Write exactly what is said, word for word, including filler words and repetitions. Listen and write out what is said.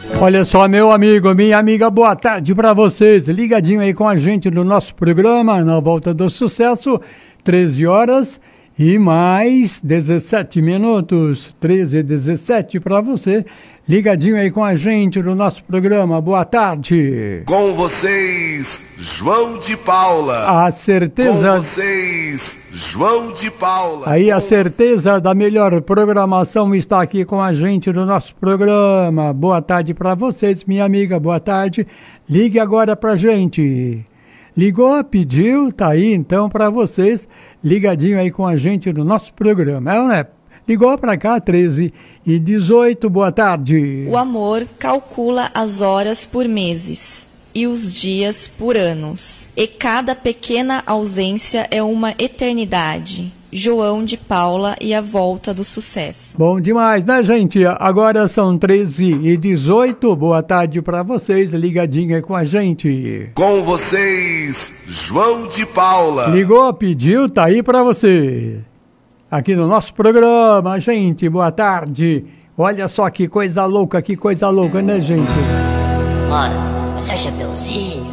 Olha só, meu amigo, minha amiga, boa tarde pra vocês. Ligadinho aí com a gente no nosso programa, na Volta do Sucesso, treze horas e mais dezessete minutos, treze e dezessete pra você. Ligadinho aí com a gente no nosso programa, boa tarde. Com vocês, João de Paula. A certeza... Com vocês, João de Paula. Aí a certeza da melhor programação está aqui com a gente no nosso programa. Boa tarde para vocês, minha amiga, boa tarde. Ligue agora pra gente. Ligou, pediu, tá aí então para vocês, ligadinho aí com a gente no nosso programa, é ou não é? Ligou para cá, treze e dezoito, boa tarde. O amor calcula as horas por meses e os dias por anos, e cada pequena ausência é uma eternidade. João de Paula e a Volta do Sucesso. Bom demais, né, gente? Agora são treze e dezoito, boa tarde para vocês, ligadinho aí com a gente. Com vocês, João de Paula. Ligou, pediu, tá aí para você. Aqui no nosso programa, gente, boa tarde. Olha só que coisa louca, que coisa louca, né, gente? Ora, mas é Chapeuzinho.